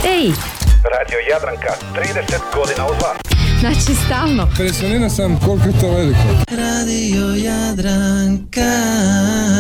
Ej! Radio Jadranka, 30 godina uz vas. Znači stalno. Impresioniran sam koliko je to veliko. Radio Jadranka.